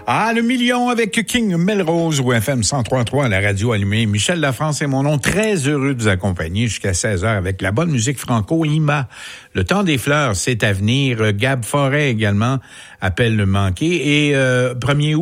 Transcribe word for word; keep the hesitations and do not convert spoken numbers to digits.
Ah, le million avec King Melrose ou F M cent trois point trois à la radio allumée. Michel Lafrance est mon nom. Très heureux de vous accompagner jusqu'à seize heures avec la bonne musique franco. Ima, le temps des fleurs, c'est à venir. Gab Forêt également, appelle le manqué. Et euh, premier